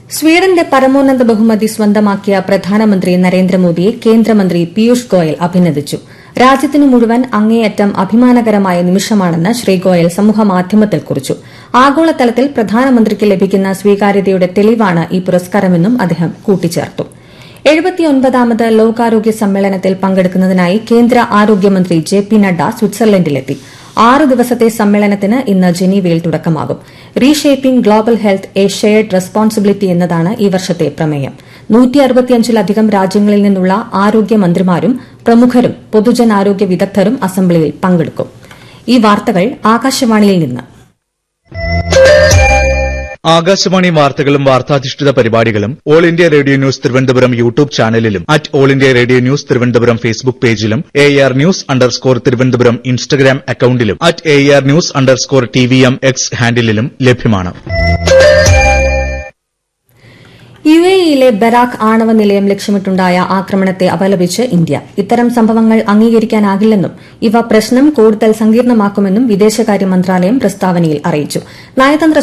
സ്വീഡന്റെ പരമോന്നത ബഹുമതി സ്വന്തമാക്കിയ പ്രധാനമന്ത്രി നരേന്ദ്രമോദിയെ കേന്ദ്രമന്ത്രി പീയൂഷ് ഗോയൽ അഭിനന്ദിച്ചു. രാജ്യത്തിന് മുഴുവൻ അങ്ങേയറ്റം അഭിമാനകരമായ നിമിഷമാണെന്ന് ശ്രീ ഗോയൽ സമൂഹമാധ്യമത്തിൽ കുറിച്ചു. ആഗോളതലത്തിൽ പ്രധാനമന്ത്രിക്ക് ലഭിക്കുന്ന സ്വീകാര്യതയുടെ തെളിവാണ് ഈ പുരസ്കാരമെന്നും അദ്ദേഹം കൂട്ടിച്ചേർത്തു. 79ാമത് ലോകാരോഗ്യ സമ്മേളനത്തിൽ പങ്കെടുക്കുന്നതിനായി കേന്ദ്ര ആരോഗ്യമന്ത്രി ജെ.പി. നഡ്ഡ സ്വിറ്റ്സർലൻഡിലെത്തി. 6 ദിവസത്തെ സമ്മേളനത്തിന് ഇന്ന് ജനീവയിൽ തുടക്കമാകും. Reshaping global health A shared responsibility എന്നതാണ് ഈ വർഷത്തെ പ്രമേയം. 165ലധികം രാജ്യങ്ങളിൽ നിന്നുള്ള ആരോഗ്യമന്ത്രിമാരും പ്രമുഖരും പൊതുജനാരോഗ്യ വിദഗ്ധരും അസംബ്ലിയിൽ പങ്കെടുക്കും. ഈ വാർത്തകൾ ആകാശവാണിയിൽ നിന്ന്. ആകാശവാണി വാർത്തകളും വാർത്താധിഷ്ഠിത പരിപാടികളും all India radio news Thiruvananthapuram YouTube ചാനലിലും all India radio news Thiruvananthapuram Facebook പേജിലും AR News_ തിരുവനന്തപുരം ഇൻസ്റ്റഗ്രാം അക്കൌണ്ടിലും AR News_TVM X ഹാൻഡിലും ലഭ്യമാണ്. യുഎഇയിലെ ബരാഖ് ആണവ നിലയം ലക്ഷ്യമിട്ടുണ്ടായ ആക്രമണത്തെ അപലപിച്ച് ഇന്ത്യ. ഇത്തരം സംഭവങ്ങൾ അംഗീകരിക്കാനാകില്ലെന്നും ഇവ പ്രശ്നം കൂടുതൽ സങ്കീർണമാക്കുമെന്നും വിദേശകാര്യ മന്ത്രാലയം പ്രസ്താവനയിൽ അറിയിച്ചു. നയതന്ത്ര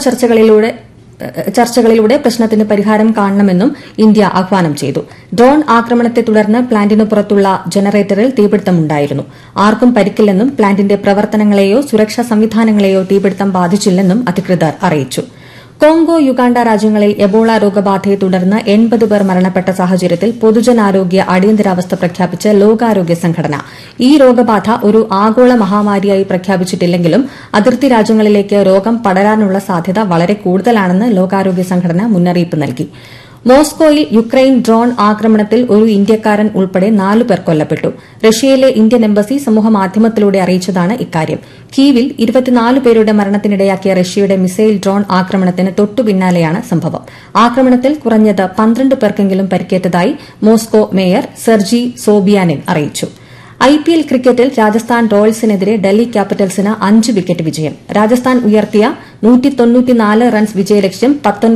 ചർച്ചകളിലൂടെ പ്രശ്നത്തിന് പരിഹാരം കാണണമെന്നും ഇന്ത്യ ആഹ്വാനം ചെയ്തു. ഡ്രോൺ ആക്രമണത്തെ തുടർന്ന് പ്ലാന്റിനു പുറത്തുള്ള ജനറേറ്ററിൽ തീപിടുത്തമുണ്ടായിരുന്നു. ആർക്കും പരിക്കില്ലെന്നും പ്ലാന്റിന്റെ പ്രവർത്തനങ്ങളെയോ സുരക്ഷാ സംവിധാനങ്ങളെയോ തീപിടുത്തം ബാധിച്ചില്ലെന്നും അധികൃതർ അറിയിച്ചു. കോങ്കോ, യുഗാണ്ട രാജ്യങ്ങളിൽ എബോള രോഗബാധയെ തുടർന്ന് 80 പേർ മരണപ്പെട്ട സാഹചര്യത്തിൽ പൊതുജനാരോഗ്യ അടിയന്തരാവസ്ഥ പ്രഖ്യാപിച്ച ലോകാരോഗ്യ സംഘടന ഈ രോഗബാധ ഒരു ആഗോള മഹാമാരിയായി പ്രഖ്യാപിച്ചിട്ടില്ലെങ്കിലും അതിർത്തി രാജ്യങ്ങളിലേക്ക് രോഗം പടരാനുള്ള സാധ്യത വളരെ കൂടുതലാണെന്ന് ലോകാരോഗ്യ സംഘടന മുന്നറിയിപ്പ് നൽകി. മോസ്കോയിൽ യുക്രൈൻ ഡ്രോൺ ആക്രമണത്തിൽ ഒരു ഇന്ത്യക്കാരൻ ഉൾപ്പെടെ 4 പേർ കൊല്ലപ്പെട്ടു. റഷ്യയിലെ ഇന്ത്യൻ എംബസി സമൂഹമാധ്യമത്തിലൂടെ അറിയിച്ചതാണ് ഇക്കാര്യം. കീവിൽ 24 പേരുടെ മരണത്തിനിടയാക്കിയ റഷ്യയുടെ മിസൈൽ ഡ്രോൺ ആക്രമണത്തിന് തൊട്ടുപിന്നാലെയാണ് സംഭവം. ആക്രമണത്തിൽ കുറഞ്ഞത് 12 പേർക്കെങ്കിലും പരിക്കേറ്റതായി മോസ്കോ മേയർ സെർജി സോബിയാനിൻ അറിയിച്ചു. IPL ക്രിക്കറ്റിൽ രാജസ്ഥാൻ റോയൽസിനെതിരെ ഡൽഹി ക്യാപിറ്റൽസിന് 5 വിക്കറ്റ് വിജയം. രാജസ്ഥാൻ ഉയർത്തിയ 194 റൺസ് വിജയലക്ഷ്യം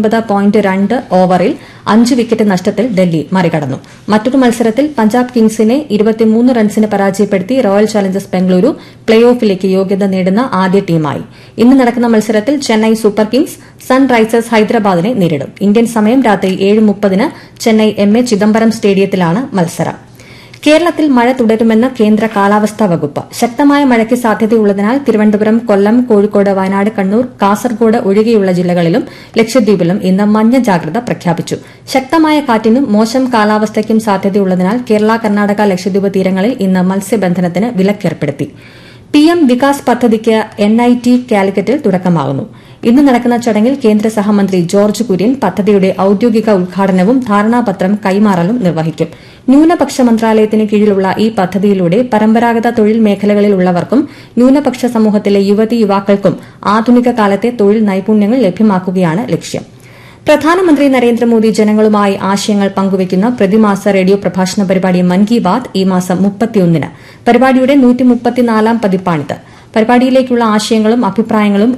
19.2 ഓവറിൽ 5 വിക്കറ്റ് നഷ്ടത്തിൽ ഡൽഹി മറികടന്നു. മറ്റൊരു മത്സരത്തിൽ പഞ്ചാബ് കിങ്സിനെ 23 റൺസിന് പരാജയപ്പെടുത്തി റോയൽ ചലഞ്ചേഴ്സ് ബംഗളൂരു പ്ലേ ഓഫിലേക്ക് യോഗ്യത നേടുന്ന ആദ്യ ടീമായി. ഇന്ന് നടക്കുന്ന മത്സരത്തിൽ ചെന്നൈ സൂപ്പർ കിങ്സ് സൺറൈസേഴ്സ് ഹൈദരാബാദിനെ നേരിടും. ഇന്ത്യൻ സമയം രാത്രി 7:30 ചെന്നൈ MA ചിദംബരം സ്റ്റേഡിയത്തിലാണ് മത്സരം. കേരളത്തിൽ മഴ തുടരുമെന്ന് കേന്ദ്ര കാലാവസ്ഥാ വകുപ്പ്. ശക്തമായ മഴയ്ക്ക് സാധ്യതയുള്ളതിനാൽ തിരുവനന്തപുരം, കൊല്ലം, കോഴിക്കോട്, വയനാട്, കണ്ണൂർ, കാസർഗോഡ് ഒഴികെയുള്ള ജില്ലകളിലും ലക്ഷദ്വീപിലും ഇന്ന് മഞ്ഞ ജാഗ്രത പ്രഖ്യാപിച്ചു. ശക്തമായ കാറ്റിനും മോശം കാലാവസ്ഥയ്ക്കും സാധ്യതയുള്ളതിനാൽ കേരള, കർണാടക, ലക്ഷദ്വീപ് തീരങ്ങളിൽ ഇന്ന് മത്സ്യബന്ധനത്തിന് വിലക്കേർപ്പെടുത്തി. PM വികാസ് പദ്ധതിക്ക് NIT കാലിക്കറ്റിൽ തുടക്കമാകുന്നു. ഇന്ന് നടക്കുന്ന ചടങ്ങിൽ കേന്ദ്ര സഹമന്ത്രി ജോർജ് കുര്യൻ പദ്ധതിയുടെ ഔദ്യോഗിക ഉദ്ഘാടനവും ധാരണാപത്രം കൈമാറലും നിർവഹിക്കും. ന്യൂനപക്ഷ മന്ത്രാലയത്തിന് കീഴിലുള്ള ഈ പദ്ധതിയിലൂടെ പരമ്പരാഗത തൊഴിൽ മേഖലകളിലുള്ളവർക്കും ന്യൂനപക്ഷ സമൂഹത്തിലെ യുവതീ-യുവാക്കൾക്കും ആധുനിക കാലത്തെ തൊഴിൽ നൈപുണ്യങ്ങൾ ലഭ്യമാക്കുകയാണ് ലക്ഷ്യം. പ്രധാനമന്ത്രി നരേന്ദ്രമോദി ജനങ്ങളുമായി ആശയങ്ങൾ പങ്കുവയ്ക്കുന്ന പ്രതിമാസ റേഡിയോ പ്രഭാഷണ പരിപാടി മൻ കി ബാത് ഈ മാസം 31-ന്. പരിപാടിയുടെ 134ാം പതിപ്പാണിത്. പരിപാടിയിലേക്കുള്ള ആശയങ്ങളും അഭിപ്രായങ്ങളും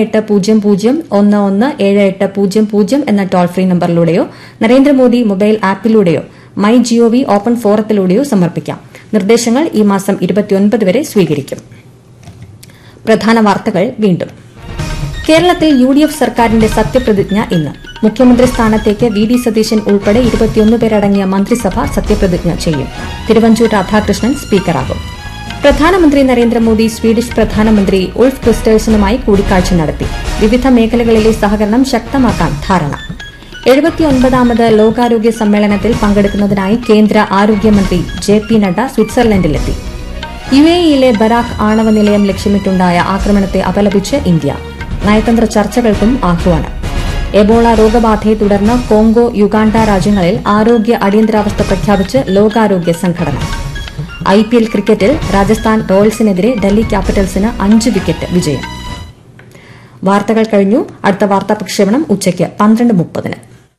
1800117800 എന്ന toll free നമ്പറിലൂടെയോ Narendra Modi mobile ആപ്പിലൂടെയോ MyGov open ഫോറത്തിലൂടെയോ സമർപ്പിക്കാം. നിർദ്ദേശങ്ങൾ ഈ മാസം 29 വരെ സ്വീകരിക്കും. പ്രധാന വാർത്തകൾ വീണ്ടും. കേരളത്തിൽ UDF സർക്കാരിന്റെ സത്യപ്രതിജ്ഞ ഇന്ന്. മുഖ്യമന്ത്രി സ്ഥാനത്തേക്ക് VD സതീശൻ ഉൾപ്പെടെ 21 പേരടങ്ങിയ മന്ത്രിസഭ സത്യപ്രതിജ്ഞ ചെയ്യും. തിരുവഞ്ചൂർ രാധാകൃഷ്ണൻ സ്പീക്കറാകും. പ്രധാനമന്ത്രി നരേന്ദ്രമോദി സ്വീഡിഷ് പ്രധാനമന്ത്രി ഉൾഫ് ക്രിസ്റ്റേഴ്സനുമായി കൂടിക്കാഴ്ച നടത്തി. വിവിധ മേഖലകളിലെ സഹകരണം ശക്തമാക്കാൻ ധാരണ. 79ാമത് ലോകാരോഗ്യ സമ്മേളനത്തിൽ പങ്കെടുക്കുന്നതിനായി കേന്ദ്ര ആരോഗ്യമന്ത്രി ജെ.പി. നഡ്ഡ സ്വിറ്റ്സർലൻഡിലെത്തി. യുഎഇയിലെ ബരാഖ് ആണവ നിലയം ലക്ഷ്യമിട്ടുണ്ടായ ആക്രമണത്തെ അപലപിച്ച് ഇന്ത്യ. നയതന്ത്ര ചർച്ചകൾക്കും ആഹ്വാനം. എബോള രോഗബാധയെ തുടർന്ന് കോങ്കോ, യുഗാണ്ട രാജ്യങ്ങളിൽ ആരോഗ്യ അടിയന്തരാവസ്ഥ പ്രഖ്യാപിച്ച് ലോകാരോഗ്യ സംഘടന. IPL ക്രിക്കറ്റിൽ രാജസ്ഥാൻ റോയൽസിനെതിരെ ഡൽഹി ക്യാപിറ്റൽസിന് 5 വിക്കറ്റ് വിജയം. വാർത്തകൾ കഴിഞ്ഞു. അടുത്ത വാർത്താ പ്രക്ഷേപണം ഉച്ചയ്ക്ക് 12:30-ന്.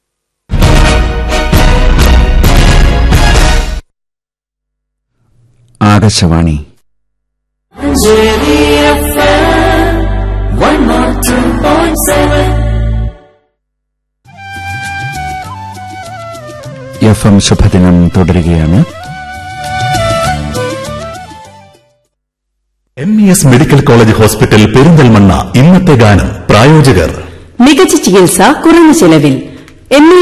ആകാശവാണി FM ശുഭദിനം തുടരുകയാണ്. MES medical college hospital Perinthalmanna. ഇന്നത്തെ ഗാനം പ്രായോജകർ മികച്ച ചികിത്സ കുറഞ്ഞ ചെലവിൽ.